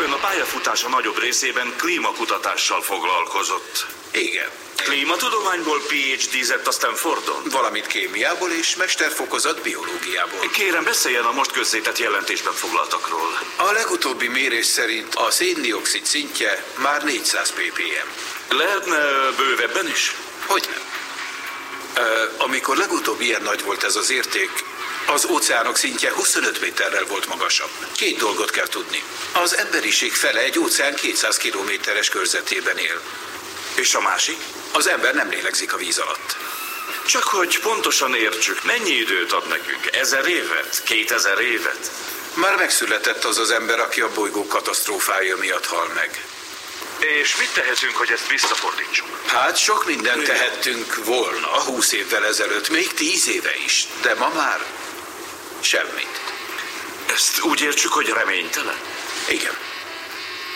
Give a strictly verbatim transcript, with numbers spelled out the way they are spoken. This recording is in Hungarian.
Ön a pályafutása nagyobb részében klímakutatással foglalkozott. Igen. Klímatudományból pé há dé-zett a Stanfordon? Valamit kémiából és mesterfokozat biológiából. Kérem, beszéljen a most közzétett jelentésben foglaltakról. A legutóbbi mérés szerint a széndioxid szintje már négyszáz ppm. Lehetne bővebben is? Hogyne. Uh, amikor legutóbb ilyen nagy volt ez az érték, az óceánok szintje huszonöt méterrel volt magasabb. Két dolgot kell tudni. Az emberiség fele egy óceán kétszáz kilométeres körzetében él. És a másik? Az ember nem lélegzik a víz alatt. Csak hogy pontosan értsük, mennyi időt ad nekünk? Ezer évet? Kétezer évet? Már megszületett az az ember, aki a bolygó katasztrófája miatt hal meg. És mit tehetünk, hogy ezt visszafordítsuk? Hát sok mindent tehettünk volna húsz évvel ezelőtt, még tíz éve is, de ma már semmit. Ezt úgy értsük, hogy reménytelen? Igen.